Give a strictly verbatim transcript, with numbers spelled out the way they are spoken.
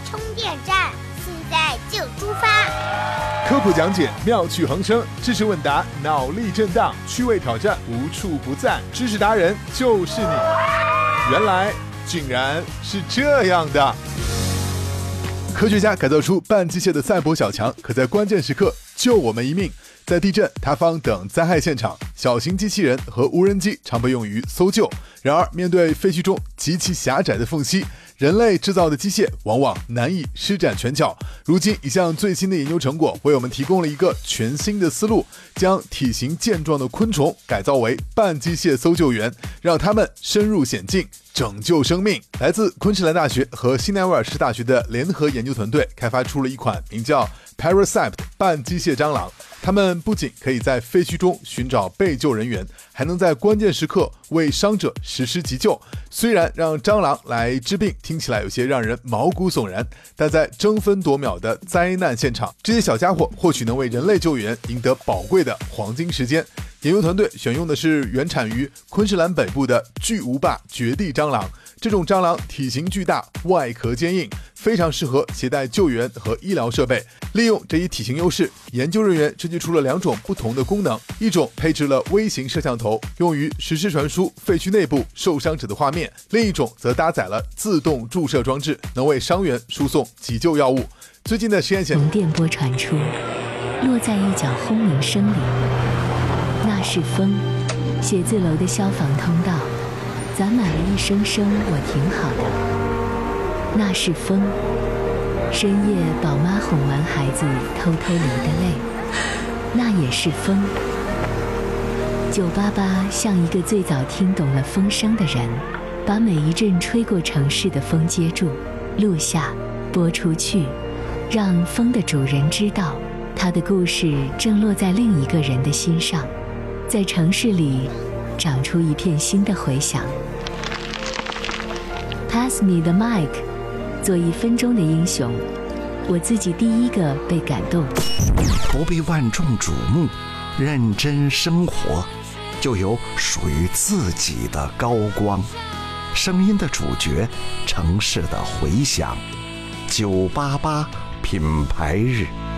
充电站，现在就出发。 科普讲解妙趣横生，知识问答脑力震荡，趣味挑战无处不在，知识达人就是你。原来竟然是这样的。科学家改造出半机械的赛博小强，可在关键时刻救我们一命。在地震、塌方等灾害现场，小型机器人和无人机常被用于搜救。然而，面对废墟中极其狭窄的缝隙，人类制造的机械往往难以施展拳脚。如今，一项最新的研究成果为我们提供了一个全新的思路，将体型健壮的昆虫改造为半机械搜救员，让它们深入险境，拯救生命。来自昆士兰大学和西南威尔士大学的联合研究团队开发出了一款名叫 Parasite 半机械蟑螂。它们不仅可以在废墟中寻找被救人员，还能在关键时刻为伤者实施急救。虽然让蟑螂来治病听起来有些让人毛骨悚然，但在争分夺秒的灾难现场，这些小家伙或许能为人类救援赢得宝贵的黄金时间。研究团队选用的是原产于昆士兰北部的巨无霸绝地蟑螂。这种蟑螂体型巨大，外壳坚硬，非常适合携带救援和医疗设备。利用这一体型优势，研究人员设计出了两种不同的功能：一种配置了微型摄像头，用于实时传输废墟内部受伤者的画面；另一种则搭载了自动注射装置，能为伤员输送急救药物。最近的实验显示， 电波传出，落在一角轰鸣声里，那是风。写字楼的消防通道攒满了一声声我挺好的，那是风。深夜宝妈哄完孩子偷偷流的泪，那也是风。九八八像一个最早听懂了风声的人，把每一阵吹过城市的风接住，录下，播出去，让风的主人知道，他的故事正落在另一个人的心上，在城市里长出一片新的回响。Pass me the mic， 做一分钟的英雄，我自己第一个被感动。 不被万众瞩目，认真生活，就有属于自己的高光。声音的主角，城市的回响。九八八品牌日。